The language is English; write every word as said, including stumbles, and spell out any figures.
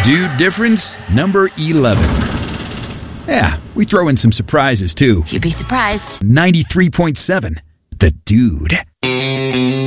Dude difference number eleven. Yeah, we throw in some surprises too. You'd be surprised. ninety-three point seven, The Dude.